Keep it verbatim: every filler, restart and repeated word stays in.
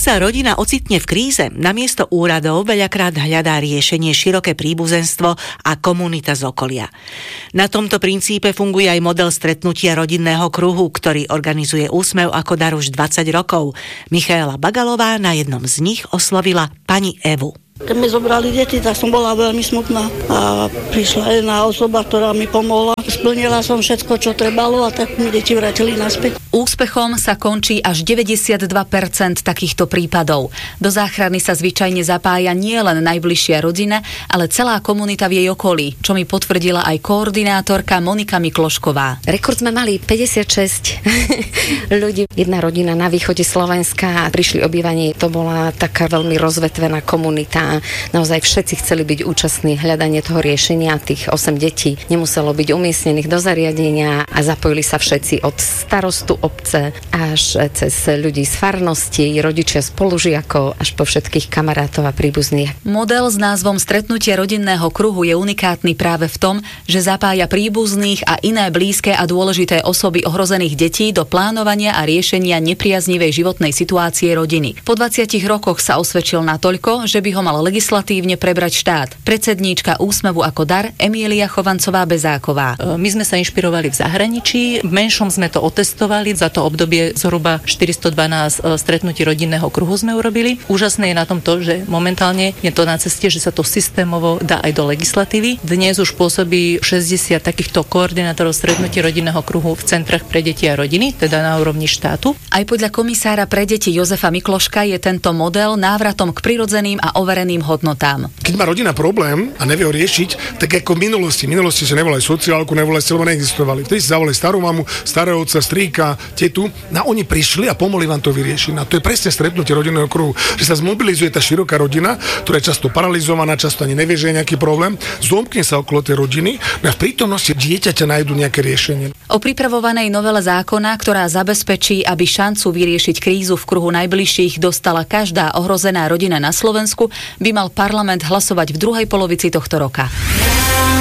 sa rodina ocitne v kríze, namiesto úradov veľakrát hľadá riešenie široké príbuzenstvo a komunita z okolia. Na tomto princípe funguje aj model stretnutia rodinného kruhu, ktorý organizuje Úsmev ako dar už dvadsať rokov. Michaela Bagalová na jednom z nich oslovila pani Evu. Keď mi zobrali deti, tak som bola veľmi smutná a prišla jedna osoba, ktorá mi pomohla. Splnila som všetko, čo trebalo a tak mi deti vrátili naspäť. Úspechom sa končí až deväťdesiatdva percent takýchto prípadov. Do záchrany sa zvyčajne zapája nie len najbližšia rodina, ale celá komunita v jej okolí, čo mi potvrdila aj koordinátorka Monika Miklošková. Rekord sme mali päťdesiatšesť ľudí. Jedna rodina na východe Slovenska prišli obývanie. To bola taká veľmi rozvetvená komunita. Naozaj všetci chceli byť účastní hľadanie toho riešenia. Tých osem detí nemuselo byť umiestnených do zariadenia a zapojili sa všetci od starostu obce až cez ľudí z farnosti, rodičia spolužiakov až po všetkých kamarátov a príbuzných. Model s názvom Stretnutie rodinného kruhu je unikátny práve v tom, že zapája príbuzných a iné blízke a dôležité osoby ohrozených detí do plánovania a riešenia nepriaznivej životnej situácie rodiny. Po dvadsiatich rokoch sa osvedčil natoľko, že by ho mal legislatívne prebrať štát. Predsedníčka Úsmevu ako dar Emília Chovancová-Bezáková. My sme sa inšpirovali v zahraničí, v menšom sme to otestovali, za to obdobie zhruba štyristodvanásť stretnutí rodinného kruhu sme urobili. Úžasné je na tom to, že momentálne je to na ceste, že sa to systémovo dá aj do legislatívy. Dnes už pôsobí šesťdesiat takýchto koordinátorov stretnutí rodinného kruhu v centrách pre deti a rodiny, teda na úrovni štátu. Aj podľa komisára pre deti Jozefa Mikloška je tento model návratom k prirodzeným a overeným hodnotám. Keď má rodina problém a nevie ho riešiť, tak ako v minulosti. V minulosti sa nevolali sociálku, nevolali, lebo neexistovali. Vtedy sa zavolali starú mamu, starého otca, strýka, tetu. A oni prišli a pomohli vám to vyriešiť. A to je presne stretnutie rodinného kruhu, že sa zmobilizuje tá široká rodina, ktorá je často paralizovaná, často ani nevie, že je nejaký problém. Zomkne sa okolo tej rodiny a v prítomnosti dieťaťa nájdu nejaké riešenie. O pripravovanej novele zákona, ktorá zabezpečí, aby šancu vyriešiť krízu v kruhu najbližších dostala každá ohrozená rodina na Slovensku, by mal parlament hlasovať v druhej polovici tohto roka.